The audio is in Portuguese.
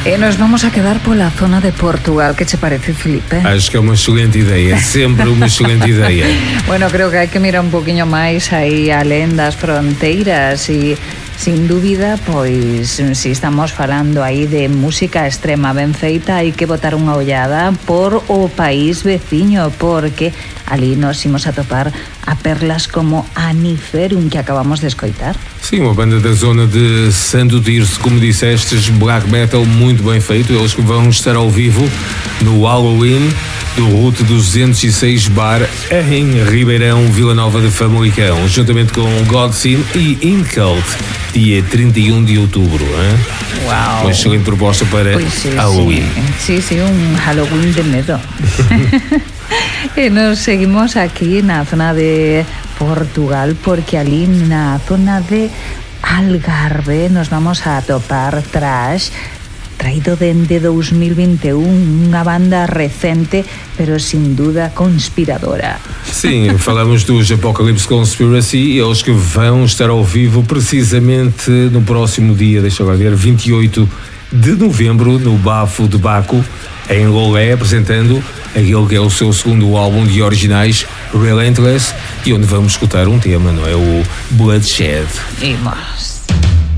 Nos vamos a quedar pola zona de Portugal. Que che parece, Filipe? Acho que é uma excelente ideia, sempre uma excelente ideia. Bueno, creo que hai que mirar un poquinho máis aí alén das fronteiras e sin dúbida, pois, se estamos falando aí de música extrema ben feita, hai que botar unha ollada por o país veciño, porque ali nos imos a topar a perlas como Aniferum, que acabamos de escoitar. Sim, uma banda da zona de Santo Tirso, como dissestes, black metal muito bem feito. Eles que vão estar ao vivo no Halloween do Route 206 Bar em Ribeirão, Vila Nova de Famalicão, juntamente com Godsin e Incult, dia 31 de outubro. Uau! Uma excelente proposta para Halloween. Sí, un Halloween de medo. E nos seguimos aquí na zona de Portugal, porque ali na zona de Algarve nos vamos a topar Trash, traído dende 2021, unha banda recente, pero sin duda conspiradora. Sim, falamos dos Apocalypse Conspiracy, eles que vão estar ao vivo precisamente no próximo dia, deixa eu ver, 28 de novembro, no Bafo de Baco, em Lolé, apresentando aquele que é o seu segundo álbum de originais, Relentless, e onde vamos escutar um tema, não é? O Bloodshed. Vimos.